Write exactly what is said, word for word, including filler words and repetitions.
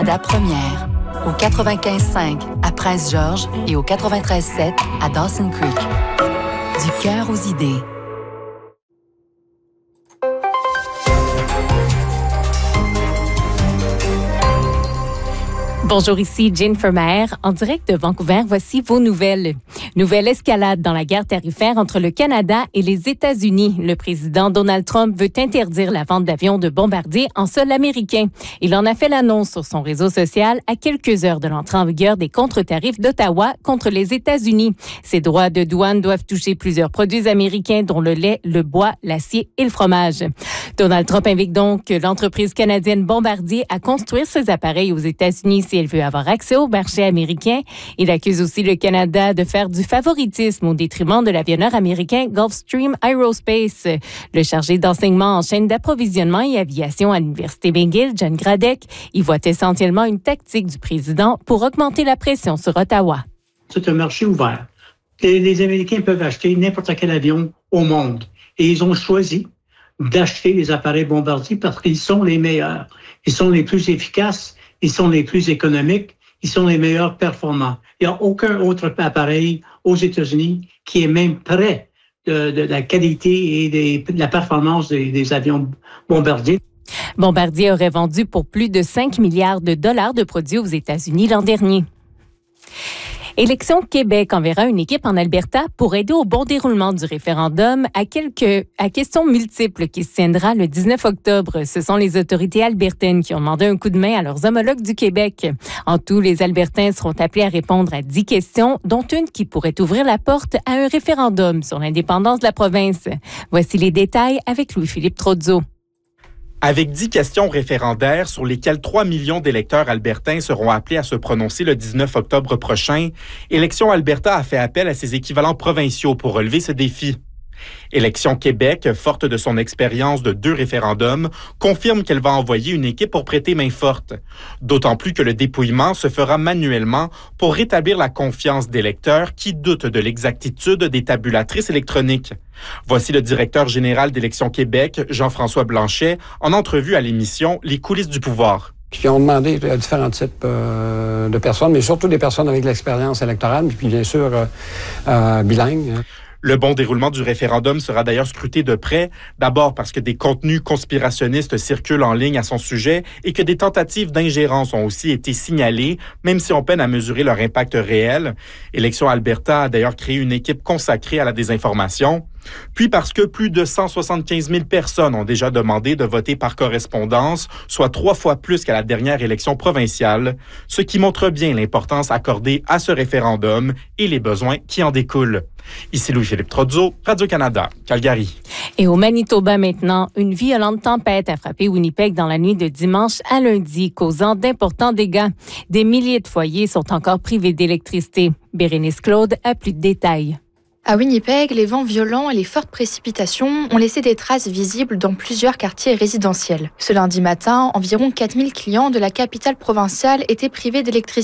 La première, au quatre-vingt-quinze cinq à Prince-Georges et au quatre-vingt-treize sept à Dawson Creek. Du cœur aux idées. Bonjour, ici Jennifer Maher. En direct de Vancouver, voici vos nouvelles. Nouvelle escalade dans la guerre tarifaire entre le Canada et les États-Unis. Le président Donald Trump veut interdire la vente d'avions de bombardiers en sol américain. Il en a fait l'annonce sur son réseau social à quelques heures de l'entrée en vigueur des contre-tarifs d'Ottawa contre les États-Unis. Ces droits de douane doivent toucher plusieurs produits américains, dont le lait, le bois, l'acier et le fromage. Donald Trump invite donc l'entreprise canadienne Bombardier à construire ses appareils aux États-Unis si elle veut avoir accès au marché américain. Il accuse aussi le Canada de faire du favoritisme au détriment de l'avionneur américain Gulfstream Aerospace. Le chargé d'enseignement en chaîne d'approvisionnement et aviation à l'Université McGill, John Gradek, y voit essentiellement une tactique du président pour augmenter la pression sur Ottawa. C'est un marché ouvert. Les, les Américains peuvent acheter n'importe quel avion au monde. Et ils ont choisi d'acheter les appareils Bombardier parce qu'ils sont les meilleurs. Ils sont les plus efficaces, ils sont les plus économiques, ils sont les meilleurs performants. Il n'y a aucun autre appareil aux États-Unis qui est même près de, de la qualité et des, de la performance des, des avions Bombardier. Bombardier aurait vendu pour plus de cinq milliards de dollars de produits aux États-Unis l'an dernier. Élections Québec enverra une équipe en Alberta pour aider au bon déroulement du référendum à quelques à questions multiples qui se tiendra le dix-neuf octobre. Ce sont les autorités albertaines qui ont demandé un coup de main à leurs homologues du Québec. En tout, les Albertains seront appelés à répondre à dix questions, dont une qui pourrait ouvrir la porte à un référendum sur l'indépendance de la province. Voici les détails avec Louis-Philippe Trozzo. Avec dix questions référendaires sur lesquelles trois millions d'électeurs albertains seront appelés à se prononcer le dix-neuf octobre prochain, Élections Alberta a fait appel à ses équivalents provinciaux pour relever ce défi. Élections Québec, forte de son expérience de deux référendums, confirme qu'elle va envoyer une équipe pour prêter main forte. D'autant plus que le dépouillement se fera manuellement pour rétablir la confiance d'électeurs qui doutent de l'exactitude des tabulatrices électroniques. Voici le directeur général d'Élections Québec, Jean-François Blanchet, en entrevue à l'émission Les coulisses du pouvoir. Qui ont demandé à différents types euh, de personnes, mais surtout des personnes avec l'expérience électorale, puis bien sûr euh, euh, bilingues. Le bon déroulement du référendum sera d'ailleurs scruté de près, d'abord parce que des contenus conspirationnistes circulent en ligne à son sujet et que des tentatives d'ingérence ont aussi été signalées, même si on peine à mesurer leur impact réel. Élections Alberta a d'ailleurs créé une équipe consacrée à la désinformation. Puis parce que plus de cent soixante-quinze mille personnes ont déjà demandé de voter par correspondance, soit trois fois plus qu'à la dernière élection provinciale, ce qui montre bien l'importance accordée à ce référendum et les besoins qui en découlent. Ici Louis-Philippe Trozzo, Radio-Canada, Calgary. Et au Manitoba maintenant, une violente tempête a frappé Winnipeg dans la nuit de dimanche à lundi, causant d'importants dégâts. Des milliers de foyers sont encore privés d'électricité. Bérénice Claude a plus de détails. À Winnipeg, les vents violents et les fortes précipitations ont laissé des traces visibles dans plusieurs quartiers résidentiels. Ce lundi matin, environ quatre mille clients de la capitale provinciale étaient privés d'électricité.